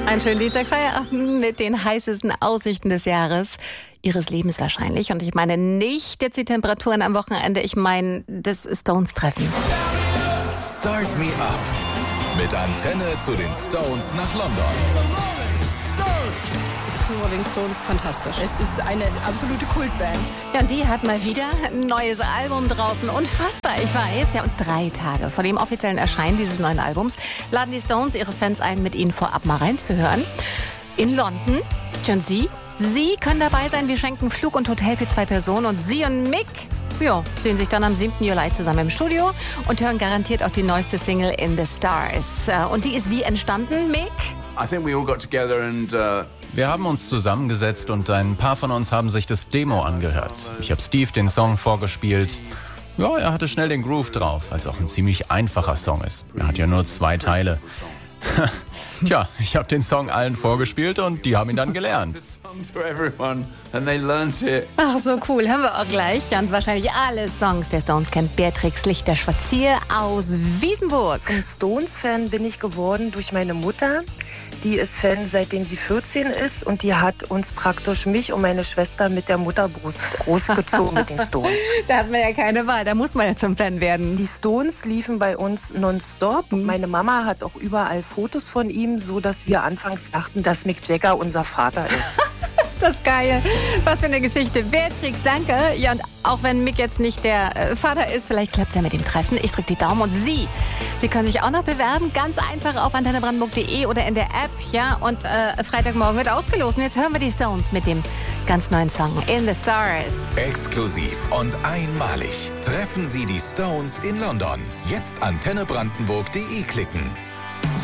Einen schönen Dienstagfeierabend mit den heißesten Aussichten des Jahres. Ihres Lebens wahrscheinlich. Und ich meine nicht jetzt die Temperaturen am Wochenende, ich meine des Stones-Treffen. Start Me Up mit Antenne zu den Stones nach London. Die Rolling Stones, fantastisch. Es ist eine absolute Kultband. Ja, und die hat mal wieder ein neues Album draußen. Unfassbar, ich weiß. Ja, und 3 Tage vor dem offiziellen Erscheinen dieses neuen Albums laden die Stones ihre Fans ein, mit ihnen vorab mal reinzuhören. In London. Und Sie können dabei sein. Wir schenken Flug und Hotel für 2 Personen. Und Sie und Mick, ja, sehen sich dann am 7. Juli zusammen im Studio und hören garantiert auch die neueste Single In the Stars. Und die ist wie entstanden, Mick? I think we all got together and Wir haben uns zusammengesetzt und ein paar von uns haben sich das Demo angehört. Ich habe Steve den Song vorgespielt. Ja, er hatte schnell den Groove drauf, weil es auch ein ziemlich einfacher Song ist. Er hat ja nur 2 Teile. Tja, ich habe den Song allen vorgespielt und die haben ihn dann gelernt. to everyone and they learnt it. Ach, so cool. Hören wir auch gleich. Und wahrscheinlich alle Songs der Stones kennt Beatrix Lichter-Schwarzier aus Wiesenburg. Zum Stones-Fan bin ich geworden durch meine Mutter. Die ist Fan, seitdem sie 14 ist, und die hat uns praktisch, mich und meine Schwester, mit der Mutterbrust großgezogen mit den Stones. Da hat man ja keine Wahl, da muss man ja zum Fan werden. Die Stones liefen bei uns nonstop. Meine Mama hat auch überall Fotos von ihm, so dass wir anfangs dachten, dass Mick Jagger unser Vater ist. Ist das geil. Was für eine Geschichte. Beatrix, danke. Ja, und auch wenn Mick jetzt nicht der Vater ist, vielleicht klappt es ja mit dem Treffen. Ich drücke die Daumen. Und Sie können sich auch noch bewerben. Ganz einfach auf antennebrandenburg.de oder in der App. Ja, und Freitagmorgen wird ausgelost. Und jetzt hören wir die Stones mit dem ganz neuen Song In the Stars. Exklusiv und einmalig treffen Sie die Stones in London. Jetzt antennebrandenburg.de klicken.